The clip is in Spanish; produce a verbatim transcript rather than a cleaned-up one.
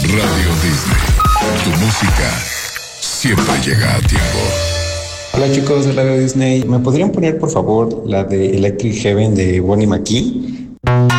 Radio Disney. Tu música siempre llega a tiempo. Hola chicos de Radio Disney, ¿me podrían poner por favor la de Electric Heaven de Bonnie McKee?